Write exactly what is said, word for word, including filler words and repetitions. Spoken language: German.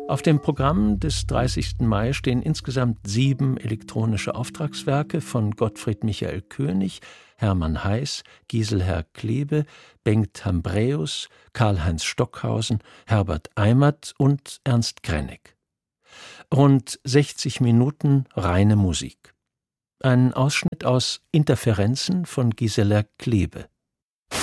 Auf dem Programm des dreißigsten Mai stehen insgesamt sieben elektronische Auftragswerke von Gottfried Michael König, Hermann Heiß, Giselher Klebe, Bengt Hambräus, Karl-Heinz Stockhausen, Herbert Eimert und Ernst Krenneck. Rund sechzig Minuten reine Musik. Ein Ausschnitt aus Interferenzen von Giselher Klebe.